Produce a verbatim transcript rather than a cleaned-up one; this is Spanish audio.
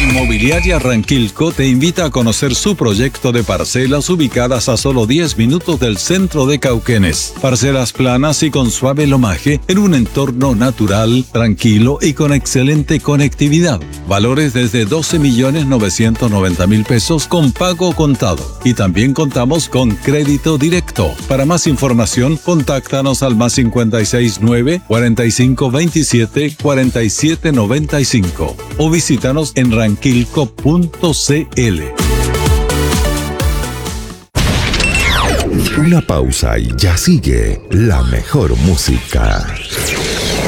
Inmobiliaria Ranquilco te invita a conocer su proyecto de parcelas ubicadas a solo diez minutos del centro de Cauquenes. Parcelas planas y con suave lomaje en un entorno natural, tranquilo y con excelente conectividad. Valores desde doce millones novecientos noventa mil pesos con pago contado. Y también contamos con crédito directo. Para más información, contáctanos al más cincuenta y seis nueve, cuarenta y cinco veintisiete, cuarenta y siete noventa y cinco o visítanos en ranquilco punto c l. Una pausa y ya sigue la mejor música.